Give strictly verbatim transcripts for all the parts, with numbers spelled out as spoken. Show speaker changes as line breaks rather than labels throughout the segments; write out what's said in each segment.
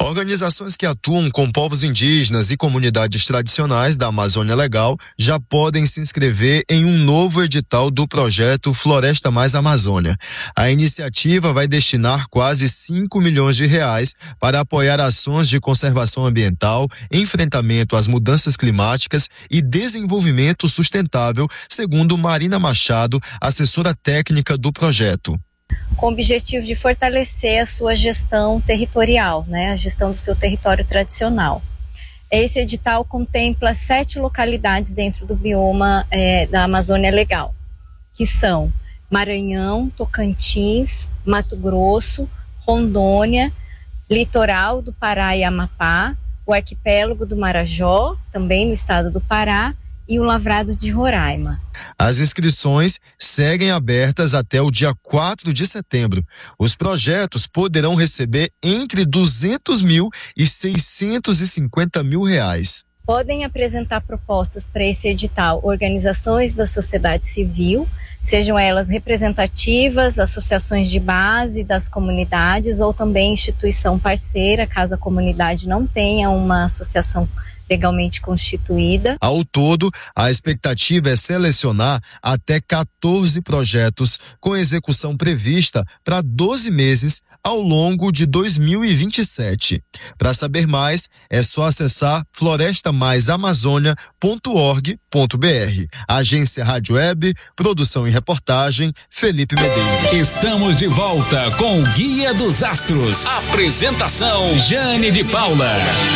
Organizações que atuam com povos indígenas e comunidades tradicionais da Amazônia Legal já podem se inscrever em um novo edital do projeto Floresta Mais Amazônia. A iniciativa vai destinar quase cinco milhões de reais para apoiar ações de conservação ambiental, enfrentamento às mudanças climáticas e desenvolvimento sustentável, segundo Marina Machado, assessora técnica do projeto.
Com o objetivo de fortalecer a sua gestão territorial, né, a gestão do seu território tradicional. Esse edital contempla sete localidades dentro do bioma é, da Amazônia Legal, que são Maranhão, Tocantins, Mato Grosso, Rondônia, litoral do Pará e Amapá, o arquipélago do Marajó, também no estado do Pará, e o Lavrado de Roraima.
As inscrições seguem abertas até o dia quatro de setembro. Os projetos poderão receber entre duzentos mil e seiscentos e cinquenta mil reais.
Podem apresentar propostas para esse edital organizações da sociedade civil, sejam elas representativas, associações de base das comunidades ou também instituição parceira, caso a comunidade não tenha uma associação legalmente constituída.
Ao todo, a expectativa é selecionar até quatorze projetos com execução prevista para doze meses ao longo de dois mil e vinte e sete. Para saber mais, é só acessar floresta mais amazônia ponto org ponto br. Agência Rádio Web, produção e reportagem, Felipe Medeiros.
Estamos de volta com o Guia dos Astros. Apresentação, Jane de Paula.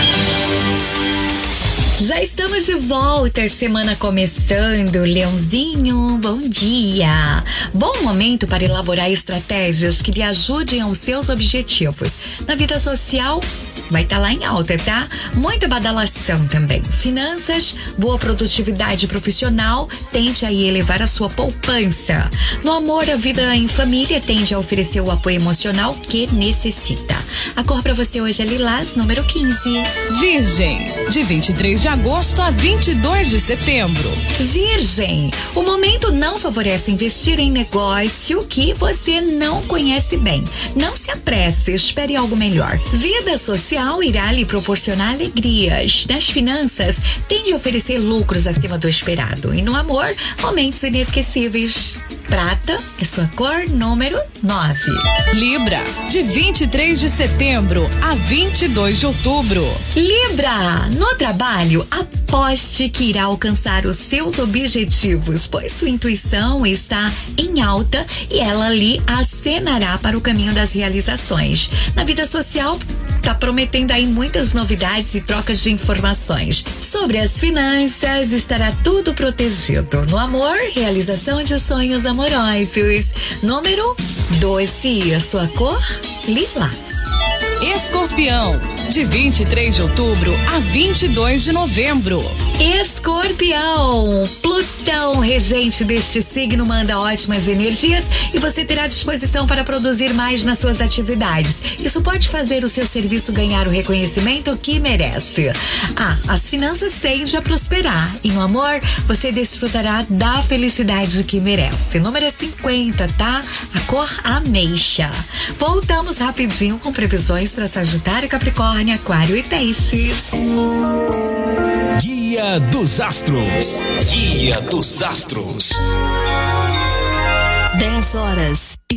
Já estamos de volta, semana começando. Leãozinho, bom dia. Bom momento para elaborar estratégias que lhe ajudem aos seus objetivos. Na vida social, vai estar lá em alta, tá? Muita badalação também. Finanças, boa produtividade profissional, tende a elevar a sua poupança. No amor, a vida em família tende a oferecer o apoio emocional que necessita. A cor para você hoje é lilás, número quinze.
Virgem, de vinte e três de agosto a vinte e dois de setembro.
Virgem, o momento não favorece investir em negócio que você não conhece bem. Não se apresse, espere algo melhor. Vida social irá lhe proporcionar alegrias. Nas finanças, tende a oferecer lucros acima do esperado. E no amor, momentos inesquecíveis. Prata é sua cor, número nove.
Libra, de vinte e três de setembro a vinte e dois de outubro.
Libra, no trabalho, aposte que irá alcançar os seus objetivos, pois sua intuição está em alta e ela lhe acenará para o caminho das realizações. Na vida social, tá prometendo aí muitas novidades e trocas de informações. Sobre as finanças, estará tudo protegido. No amor, realização de sonhos amorosos. Número doze, a sua cor, lilás.
Escorpião, de vinte e três de outubro a vinte e dois de novembro.
Escorpião, Plutão, regente deste signo, manda ótimas energias e você terá disposição para produzir mais nas suas atividades. Isso pode fazer o seu serviço ganhar o reconhecimento que merece. Ah, as finanças tendem a prosperar e no amor você desfrutará da felicidade que merece. Número é cinquenta, tá? A cor ameixa. Voltamos rapidinho com previsões para Sagitário, Capricórnio, Aquário e Peixes.
Guia dos Astros. Guia dos Astros.
dez horas.